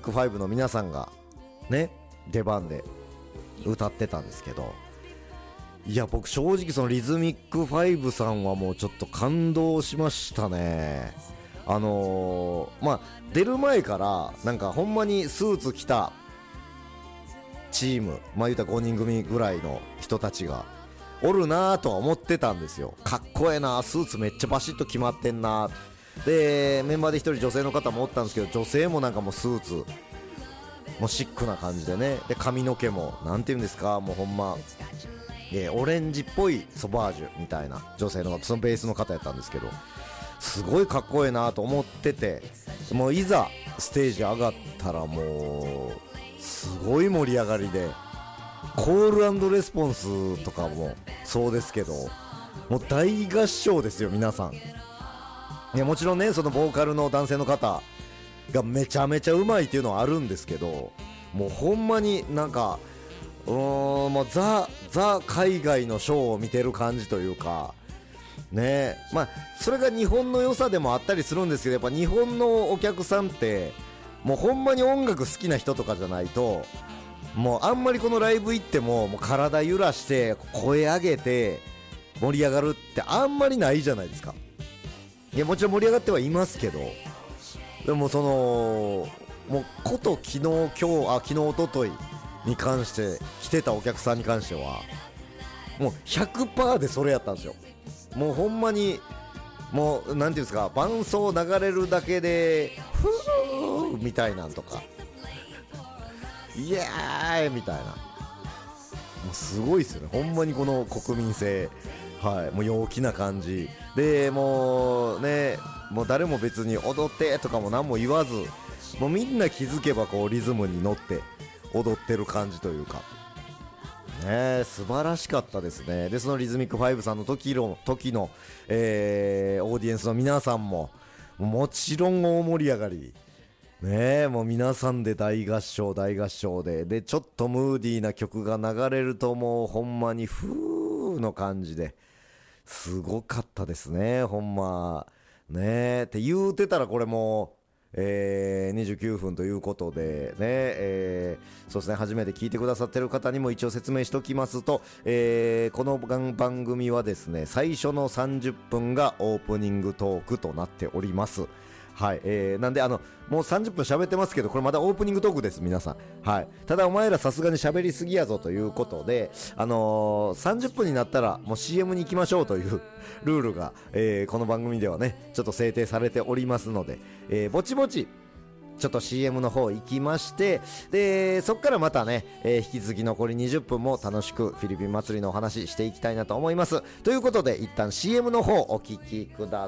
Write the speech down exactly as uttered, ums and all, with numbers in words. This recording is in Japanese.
クファイブの皆さんがね出番で歌ってたんですけど、いや僕正直そのリズミックファイブさんはもうちょっと感動しましたね。あのー、まあ出る前からなんかほんまにスーツ着たチーム、まあ言うたらごにん組ぐらいの人たちがおるなとは思ってたんですよ。かっこええな、スーツめっちゃバシッと決まってんな。でメンバーで一人女性の方もおったんですけど、女性もなんかもうスーツもうシックな感じでね、で髪の毛もなんていうんですか、もうほんまえー、オレンジっぽいソバージュみたいな女性のそのベースの方やったんですけど、すごいかっこええなと思ってて、もういざステージ上がったらもうすごい盛り上がりで、コール&レスポンスとかもそうですけど、もう大合唱ですよ皆さん。いやもちろんねそのボーカルの男性の方がめちゃめちゃうまいっていうのはあるんですけど、もうほんまになんかうーんもうザ・ザ海外のショーを見てる感じというかね。まあそれが日本の良さでもあったりするんですけど、やっぱ日本のお客さんってもうほんまに音楽好きな人とかじゃないと、もうあんまりこのライブ行ってももう体揺らして声上げて盛り上がるってあんまりないじゃないですか。いやもちろん盛り上がってはいますけど、でもそのもうこと昨日今日あ昨日一昨日に関して来てたお客さんに関してはもう ひゃくパーセント でそれやったんですよ。もうほんまにもうなんていうんですか、伴奏流れるだけでふーみたいなんとかイエーイみたいな、もうすごいっすよねほんまにこの国民性。はい、もう陽気な感じで、もうねもう誰も別に踊ってとかも何も言わず、もうみんな気づけばこうリズムに乗って踊ってる感じというかね、素晴らしかったですね。でそのリズミックファイブさんの時の時の、えー、オーディエンスの皆さんももちろん大盛り上がりね、もう皆さんで大合唱大合唱で、でちょっとムーディーな曲が流れるともうほんまにフーの感じですごかったですねほんまね。って言うてたらこれもえー、にじゅうきゅうふんということでね、えー、そうですね、初めて聞いてくださってる方にも一応説明しておきますと、えー、この番組はですね最初のさんじゅっぷんがオープニングトークとなっております。はい、えー、なんであのもうさんじゅっぷん喋ってますけど、これまだオープニングトークです皆さん。はい、ただお前らさすがに喋りすぎやぞということで、あのー、さんじゅっぷんになったらもう シーエム に行きましょうというルールが、えー、この番組ではねちょっと制定されておりますので、えー、ぼちぼちちょっと シーエム の方行きまして、でそっからまたね、えー、引き続き残りにじゅっぷんも楽しくフィリピン祭りのお話していきたいなと思います。ということで一旦 シーエム の方お聞きください。